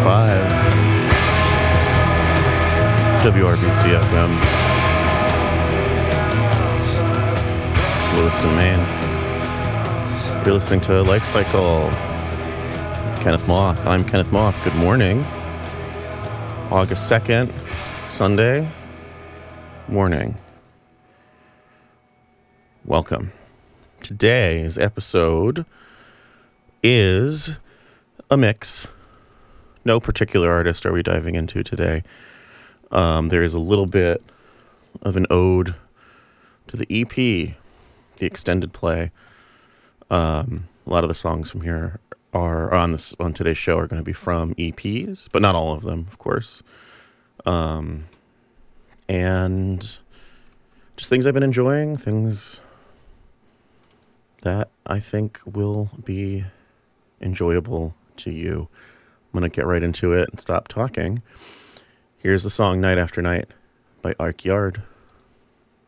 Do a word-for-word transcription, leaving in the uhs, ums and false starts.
five W R B C F M, Lewiston, Maine. You're listening to Life Cycle with Kenneth Moth. I'm Kenneth Moth. Good morning. August second, Sunday morning. Welcome. Today's episode is a mix. No particular artist are we diving into today. Um, there is a little bit of an ode to the E P, the extended play. Um, a lot of the songs from here are on this on today's show are going to be from E Ps, but not all of them, of course. Um, and just things I've been enjoying, things that I think will be enjoyable to you. I'm going to get right into it and stop talking. Here's the song Night After Night by Arc Yard.